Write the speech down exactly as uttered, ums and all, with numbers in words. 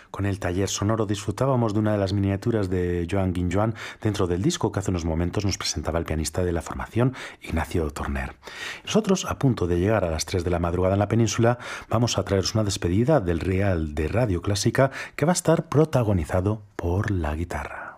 Con el taller sonoro disfrutábamos de una de las miniaturas de Joan Guinjoan dentro del disco que hace unos momentos nos presentaba el pianista de la formación, Ignacio Torner. Nosotros, a punto de llegar a las tres de la madrugada en la península, vamos a traeros una despedida del Real de Radio Clásica que va a estar protagonizado por la guitarra.